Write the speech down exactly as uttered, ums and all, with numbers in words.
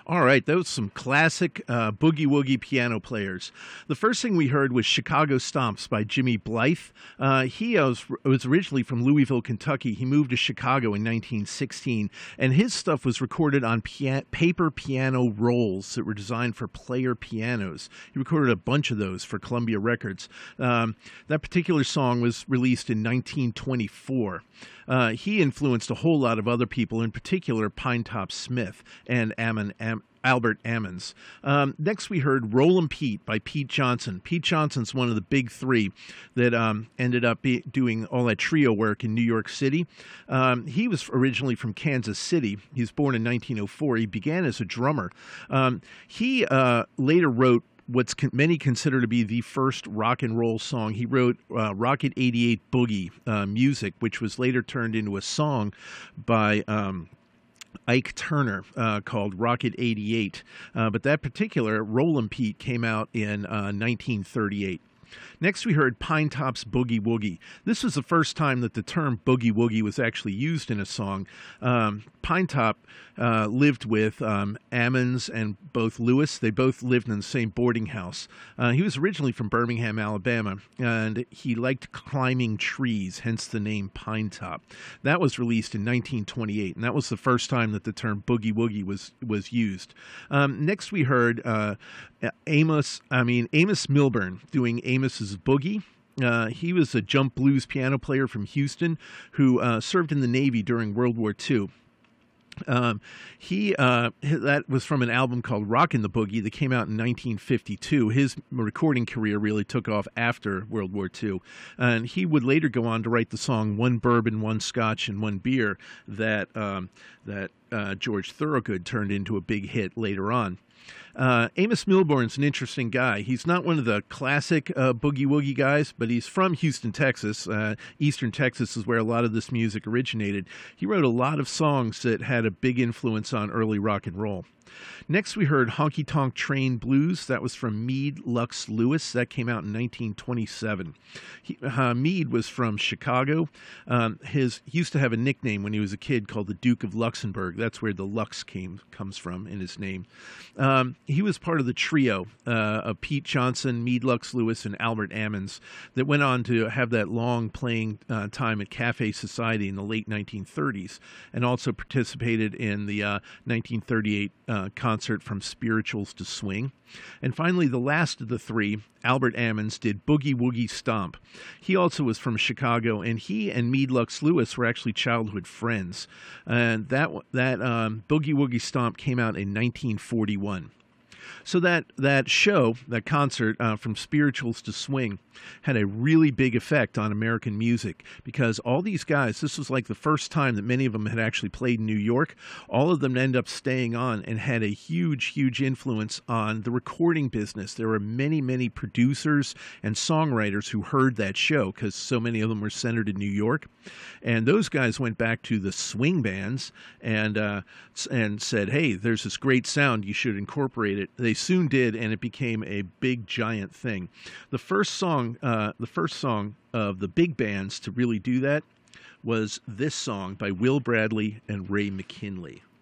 All right, those some classic uh, boogie woogie piano players. The first thing we heard was Chicago Stomps by Jimmy Blythe. Uh, he was, was originally from Louisville, Kentucky. He moved to Chicago in nineteen sixteen, and his stuff was recorded on pia- paper piano rolls that were designed for player pianos. He recorded a bunch of those for Columbia Records. Um, that particular song was released in nineteen twenty-four. Uh, he influenced a whole lot of other people, in particular Pinetop Smith and Ammon, Am- Albert Ammons. Um, next, we heard Rollin' Pete by Pete Johnson. Pete Johnson's one of the big three that um, ended up be- doing all that trio work in New York City. Um, he was originally from Kansas City. He was born in nineteen oh four. He began as a drummer. Um, he uh, later wrote what's con- many consider to be the first rock and roll song. He wrote uh, Rocket eighty-eight Boogie uh, music, which was later turned into a song by um, Ike Turner uh, called Rocket eighty-eight. Uh, but that particular Rollin' Pete came out in uh, nineteen thirty-eight. Next, we heard Pinetop's Boogie Woogie. This was the first time that the term Boogie Woogie was actually used in a song. Um, Pinetop uh, lived with um, Ammons and both Lewis. They both lived in the same boarding house. Uh, he was originally from Birmingham, Alabama, and he liked climbing trees, hence the name Pinetop. That was released in nineteen twenty-eight, and that was the first time that the term Boogie Woogie was was used. Um, next, we heard uh, Amos, I mean Amos Milburn doing Amos's Boogie. Uh, he was a jump blues piano player from Houston who uh, served in the Navy during World War Two. Um, he uh, that was from an album called Rockin' the Boogie that came out in nineteen fifty-two. His recording career really took off after World War Two, and he would later go on to write the song "One Bourbon, One Scotch, and One Beer" that um, that uh, George Thorogood turned into a big hit later on. Uh, Amos Milburn's an interesting guy. He's not one of the classic uh, boogie woogie guys, but he's from Houston, Texas. Uh, Eastern Texas is where a lot of this music originated. He wrote a lot of songs that had a big influence on early rock and roll. Next, we heard Honky Tonk Train Blues. That was from Meade Lux Lewis. That came out in nineteen twenty-seven. He, uh, Meade was from Chicago. Um, his he used to have a nickname when he was a kid called the Duke of Luxembourg. That's where the Lux came comes from in his name. Um, he was part of the trio uh, of Pete Johnson, Meade Lux Lewis, and Albert Ammons that went on to have that long playing uh, time at Cafe Society in the late nineteen thirties, and also participated in the uh, nineteen thirty-eight uh, concert From Spirituals to Swing. And finally, the last of the three, Albert Ammons, did Boogie Woogie Stomp. He also was from Chicago, and he and Meade Lux Lewis were actually childhood friends. And that that um, Boogie Woogie Stomp came out in nineteen forty-one. So that, that show, that concert, uh, From Spirituals to Swing, had a really big effect on American music because all these guys, this was like the first time that many of them had actually played in New York. All of them ended up staying on and had a huge, huge influence on the recording business. There were many, many producers and songwriters who heard that show because so many of them were centered in New York. And those guys went back to the swing bands and uh, and said, hey, there's this great sound, you should incorporate it. They soon did, and it became a big, giant thing. The first song, uh, the first song of the big bands to really do that was this song by Will Bradley and Ray McKinley.